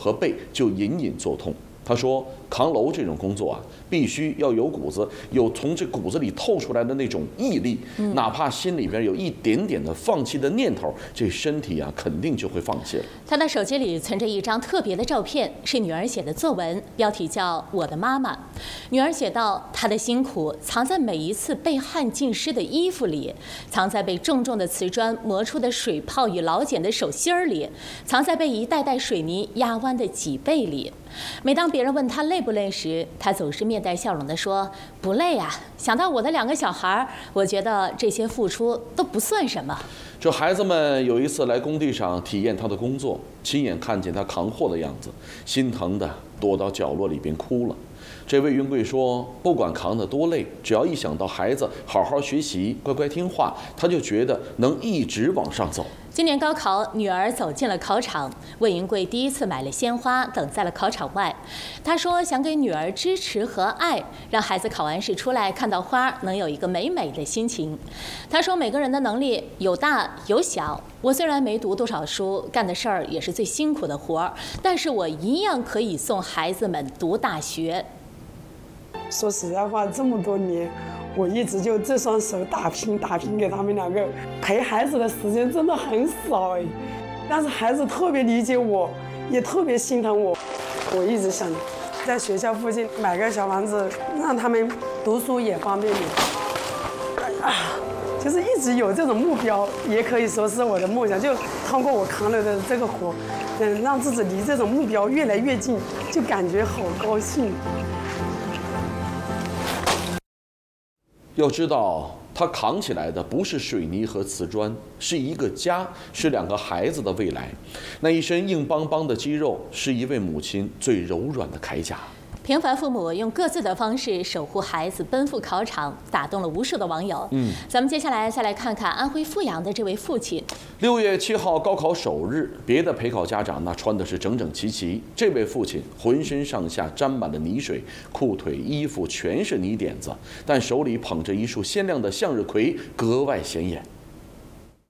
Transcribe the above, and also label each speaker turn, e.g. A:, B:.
A: 和背就隐隐作痛。他说，扛楼这种工作啊，必须要有骨子，有从这骨子里透出来的那种毅力，哪怕心里边有一点点的放弃的念头，这身体啊肯定就会放弃了。
B: 他的手机里存着一张特别的照片，是女儿写的作文，标题叫《我的妈妈》。女儿写道：她的辛苦藏在每一次被汗浸湿的衣服里，藏在被重重的瓷砖磨出的水泡与老茧的手心儿里，藏在被一袋袋水泥压弯的脊背里。每当别人问他累不累时，他总是面带笑容地说：“不累啊，想到我的2个小孩，我觉得这些付出都不算什么。”
A: 这孩子们有一次来工地上体验他的工作，亲眼看见他扛货的样子，心疼的躲到角落里边哭了。这位云贵说，不管扛得多累，只要一想到孩子好好学习、乖乖听话，他就觉得能一直往上走。
B: 今年高考，女儿走进了考场，魏云贵第一次买了鲜花，等在了考场外。他说想给女儿支持和爱，让孩子考完试出来看到花，能有一个美美的心情。他说每个人的能力有大有小，我虽然没读多少书，干的事儿也是最辛苦的活儿，但是我一样可以送孩子们读大学。
C: 说实在话，这么多年，我一直就这双手打拼给他们2个，陪孩子的时间真的很少哎。但是孩子特别理解我，也特别心疼我。我一直想在学校附近买个小房子，让他们读书也方便点。就是一直有这种目标，也可以说是我的梦想。就通过我扛了的这个活，让自己离这种目标越来越近，就感觉好高兴。
A: 要知道，他扛起来的不是水泥和瓷砖，是一个家，是2个孩子的未来。那一身硬邦邦的肌肉，是一位母亲最柔软的铠甲。
B: 平凡父母用各自的方式守护孩子，奔赴考场，打动了无数的网友。咱们接下来再来看看安徽阜阳的这位父亲。
A: 6月7号高考首日，别的陪考家长那穿的是整整齐齐，这位父亲浑身上下沾满了泥水，裤腿衣服全是泥点子，但手里捧着一束鲜亮的向日葵，格外显眼。